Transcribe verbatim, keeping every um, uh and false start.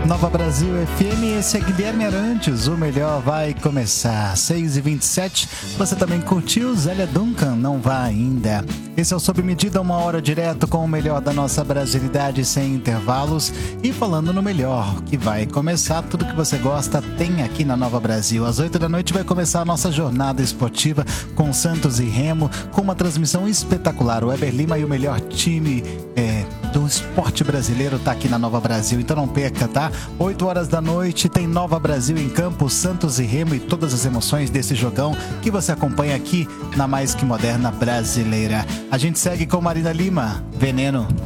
Nova Brasil F M, esse é Guilherme Arantes, o melhor vai começar, seis e vinte e sete, você também curtiu Zélia Duncan, não vá ainda. Esse é o Sob Medida, uma hora direto com o melhor da nossa brasilidade sem intervalos e falando no melhor, que vai começar, tudo que você gosta tem aqui na Nova Brasil. Às oito da noite vai começar a nossa jornada esportiva com Santos e Remo, com uma transmissão espetacular. O Weber Lima e o melhor time é, do esporte brasileiro tá aqui na Nova Brasil, então não perca, tá? oito horas da noite tem Nova Brasil em campo, Santos e Remo e todas as emoções desse jogão que você acompanha aqui na Mais Que Moderna Brasileira. A gente segue com Marina Lima, Veneno.